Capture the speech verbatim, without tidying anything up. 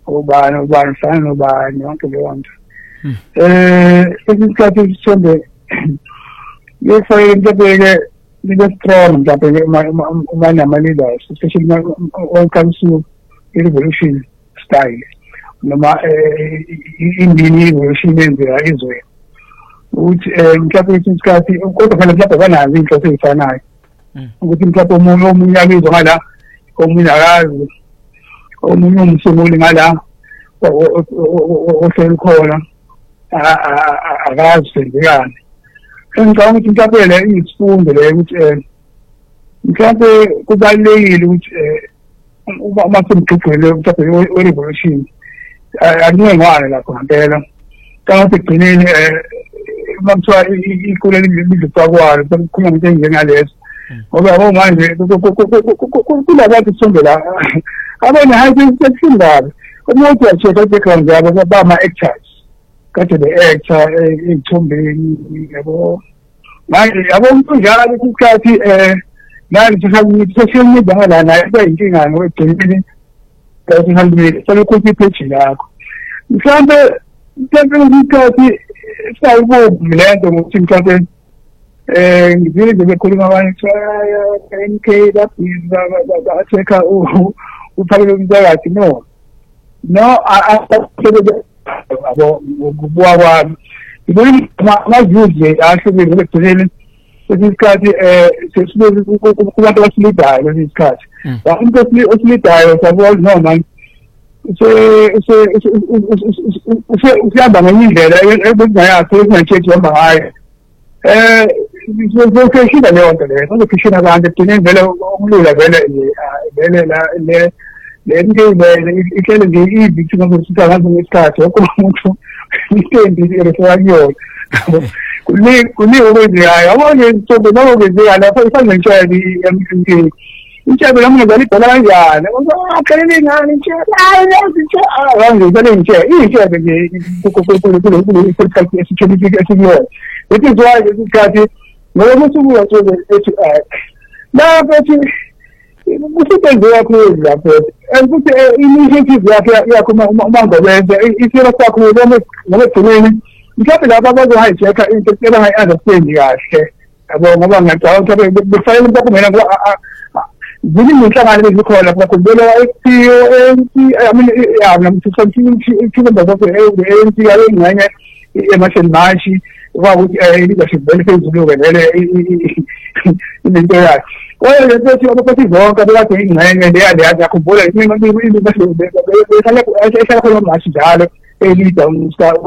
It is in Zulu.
ubani ubani fana nobani yonke leyo nto. Eh isikhathi sonke yefayile mhlawumbe libe strong mhlawumbe uma nama leaders especially when it comes to revolution style noma indini revolution yenzeka izwe ukuthi mhlawumbe isikhathi kodwa phela mhlawumbe banazo inhloso ezifanayo ukuthi mhlawumbe omunye omunye abizwa ngala omunye akazi omunye umsunguli ngala ohleli khona akazi senzekani. Ngicabanga ukuthi mhlawumbe le isifundo le ukuthi mhlawumbe kubalulekile ukuthi uma semgqugqele mhlawumbe we-revolution akunengwane lapho ngempela kanti ekugcineni uma kuthiwa ikule lidluphakwayo kukhulunywa ngento enjengalezo ngoba yabo manje kulabantu kusondela abane-high sekufundaba umuntu uyacheka i-background yabo bama-actors kade the-actor ey'thombeni yabo manje yabo umuntu njalo isikhathi um nani social media ngala naye kuba yinkinga ngokwegcineni social media selokhuthi ipheji lakho mhlawumbe mhlawumbe isikhathi sayibomvu le nto ngokuthi mhlawumbe um ngizile nje bekhuluma abanye kuthiwa N K ba-check-a uphakele umsakathi no no abo ngokubuka kwami ngibona ama-views ahlukile ekugcineni isikhathi um kubantu abasilidayo lesi sikhathi umuntu osilidayo sabona no man usihamba ngenye indlela ebekungayakho ekungatsheki uhamba ngayo um seshinda leyo nto leyo sozokhishina abantu ekugcineni vele umlula vele vele le le nto ihlele nje i-victim ngazositha ngazo ngesikhathi wonke umuntu itembi irefera kuyona kuningi okwenzekayo yabona ntombi noma okwenzeka lapho isanengitshela i-M intshebe nami ngizala ibhola kanjani akhelele ingane intshebe hayi lezintshebe kanje ngitshele iy'ntshebe nje kule-political security esikuyona that is why lesikhathi ngoba kusukuya nje ethi lapho ethi kusebenze kakhulu lapho and futhi initiative yakhe yakho uma ngobenza isira kakhulu ngoba egcineni mhlawumbe laba abazo-hijacka into ebangayi-understandi kahle yabo ngoba ngiyacabanga ukuthi befanele ukuthi kumele ziningi iy'nhlangano ezikhona lapho kakhulu I P O A N C I mean yeah the A N C yabe ingxenye eMarshall March kwakuthi leadership vele phezulu-ke vele into yakhe kwaye le nto ethi abaphathi zonke abekade ingxenye leya leya ngiyakhumbula ehlala khona uMarch njalo elida